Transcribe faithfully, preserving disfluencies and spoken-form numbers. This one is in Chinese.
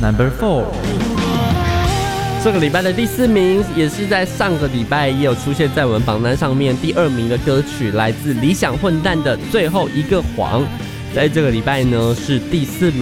Number four。 这个礼拜的第四名，也是在上个礼拜也有出现在我们榜单上面第二名的歌曲，来自理想混蛋的《最后一个谎》。在这个礼拜呢是第四名，